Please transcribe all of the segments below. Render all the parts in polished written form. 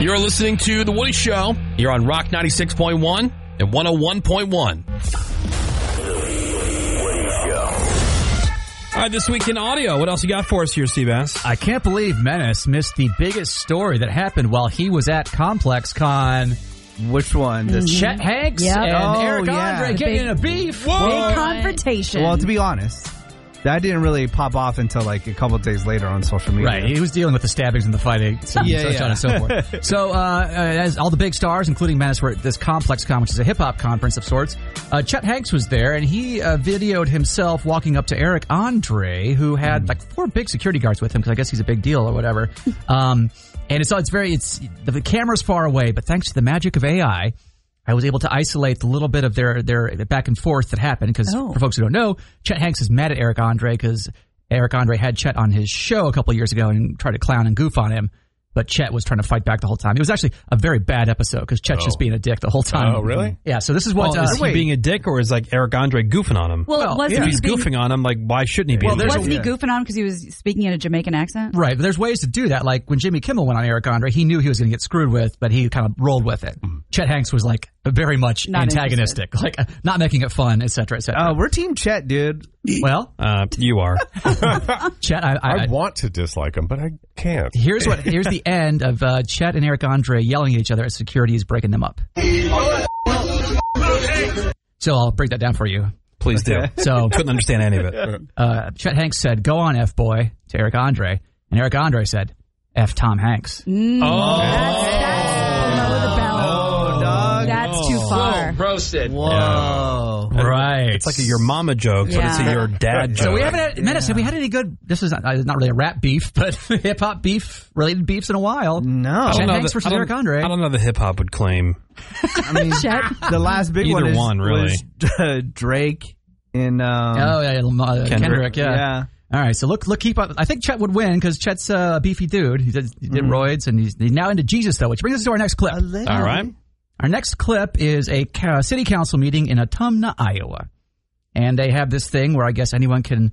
You're listening to The Woody Show. You're on Rock 96.1 and 101.1. All right, this week in audio, what else you got for us here, Seabass? I can't believe Menace missed the biggest story that happened while he was at Complex Con. Which one? Chet Hanks and Eric Andre getting in a beef. Big confrontation. Well, to be honest, that didn't really pop off until like a couple of days later on social media. Right, he was dealing with the stabbings and the fighting, so on and so forth. So, as all the big stars, including Menace, were at this Complex Con, which is a hip-hop conference of sorts. Chet Hanks was there, and he videoed himself walking up to Eric Andre, who had like 4 big security guards with him, because I guess he's a big deal or whatever. And the camera's far away, but thanks to the magic of AI, I was able to isolate the little bit of their back and forth that happened, because for folks who don't know, Chet Hanks is mad at Eric Andre because Eric Andre had Chet on his show a couple of years ago and tried to clown and goof on him, but Chet was trying to fight back the whole time. It was actually a very bad episode because Chet's just being a dick the whole time. Oh, really? Yeah, so this is what... is he being a dick, or is like Eric Andre goofing on him? Well, if he's goofing on him, like, why shouldn't he be? Wasn't he goofing on him because he was speaking in a Jamaican accent? Right, but there's ways to do that. Like when Jimmy Kimmel went on Eric Andre, he knew he was going to get screwed with, but he kind of rolled with it. Chet Hanks was like very much not antagonistic, like not making it fun, et cetera, et cetera. We're Team Chet, dude. Well, you are. Chet, I want to dislike him, but I can't. Here's the end of Chet and Eric Andre yelling at each other as security is breaking them up. So I'll break that down for you. Please do. So couldn't understand any of it. Chet Hanks said, "Go on, F-boy," to Eric Andre, and Eric Andre said, "F Tom Hanks." That's below the belt. Oh, dog. That's too far. Roasted. Whoa. Yeah. Right. It's like your mama joke, but it's a your dad joke. So we haven't had, Menace, have we had any good, this is not really a rap beef, but hip-hop beef, related beefs in a while. No. Chet Hanks versus Eric Andre. I don't know the hip-hop would claim. I mean, the last big Either one really. was Drake and Kendrick, yeah. Yeah. All right, so keep up. I think Chet would win because Chet's a beefy dude. He did roids, and he's now into Jesus, though, which brings us to our next clip. All right. Our next clip is a city council meeting in Autumna, Iowa. And they have this thing where I guess anyone can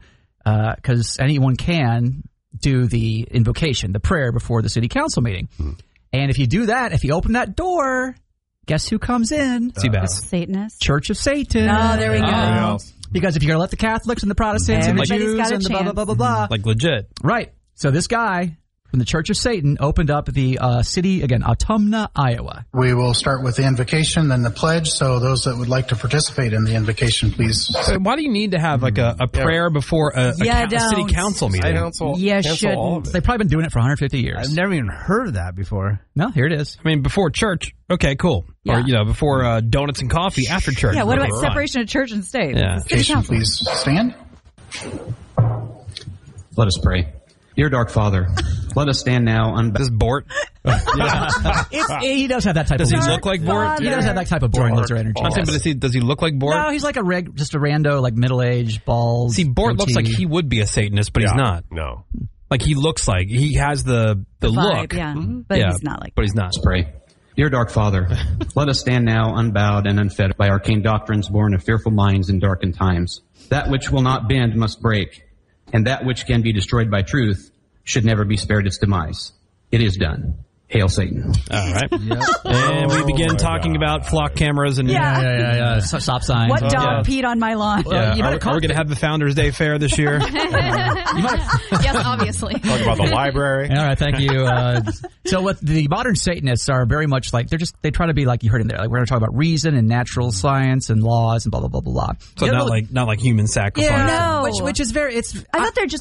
do the invocation, the prayer before the city council meeting. And if you do that, if you open that door, guess who comes in? Satanist. Church of Satan. Oh, there we go. Because if you're going to let the Catholics and the Protestants and the Everybody's Jews got a and the blah, blah, blah, blah, blah. Like legit. Right. So this guy from the Church of Satan opened up the city, again, Autumna, Iowa. We will start with the invocation, then the pledge. So those that would like to participate in the invocation, please. So why do you need to have like a prayer before a city council meeting? You shouldn't. They've probably been doing it for 150 years. I've never even heard of that before. No, here it is. I mean, before church, okay, cool. Yeah. Or, before donuts and coffee after church. Yeah, what about separation of church and state? Yeah. City council. Please stand. Let us pray. Dear Dark Father, let us stand now unbound. This is Bort. He does have that type of Does he look like Bort? He does have that type of boring loser energy. I'm saying, but does he look like Bort? No, he's like just a rando, like middle-aged, bald. See, Bort looks like he would be a Satanist, but he's not. No. Like he looks like he has the vibe, look. yeah. But he's not like. But he's not. Let's pray. Dear Dark Father, let us stand now unbowed and unfed by arcane doctrines born of fearful minds in darkened times. That which will not bend must break, and that which can be destroyed by truth should never be spared its demise. It is done. Hail Satan. All right. And we begin talking about flock cameras and stop signs. What dog peed on my lawn? Are we going to have the Founders Day Fair this year? Yes, obviously. Talk about the library. All right, thank you. So what the modern Satanists are very much like, they try to be like you heard in there. Like we're going to talk about reason and natural science and laws and blah, blah, blah, blah, blah. So not like human sacrifice. Yeah, no. Which is very, I thought they're just